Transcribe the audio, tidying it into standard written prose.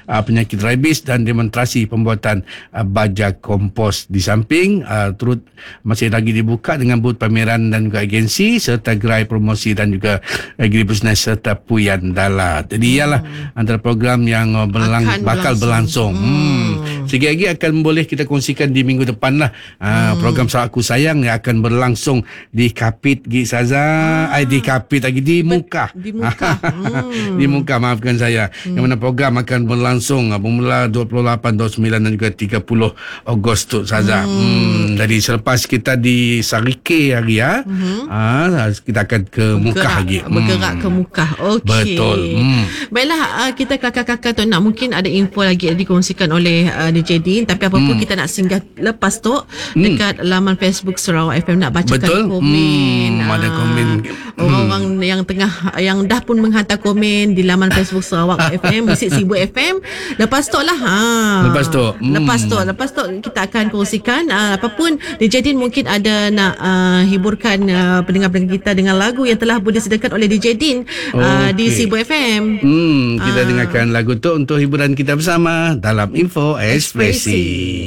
penyakit rabies dan demonstrasi pembuatan baja kompos. Di samping turut masih lagi dibuka dengan booth pameran dan juga agensi serta gerai promosi dan juga agribisnes serta Puyandala. Jadi ialah antara program yang bakal berlangsung. Sikit lagi akan boleh kita kongsikan di minggu depan lah. Program Sahabatku Sayang yang akan berlangsung di Kapit Saza. Di Kapit lagi di Muka. Di Muka, maafkan saya. Yang mana program akan berlangsung bermula 28, 29 dan juga 30 Ogos tu Saza. Jadi selepas kita di Sarike hari kita akan ke Muka lagi. Bergerak ke Muka. Okey. Betul. Baiklah, kita kakak-kakak tu nak mungkin ada info lagi dikongsikan oleh DJ Din, tapi apa pun kita nak singgah lepas tu dekat laman Facebook Sarawak FM nak bacakan komen. Ada komen orang-orang yang dah pun menghantar komen di laman Facebook Sarawak FM, Bisik Sibu FM. Lepas tu kita akan kongsikan apapun DJ Din mungkin ada nak hiburkan pendengar-pendengar kita dengan lagu yang telah disediakan oleh DJ Din di Sibu FM. Kita dengarkan lagu tu untuk hiburan kita bersama dalam Info Ekspresi.